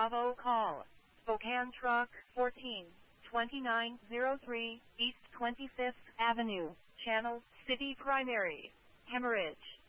Bravo call. Spokane truck 142903 East 25th Avenue, Channel City Primary. Hemorrhage.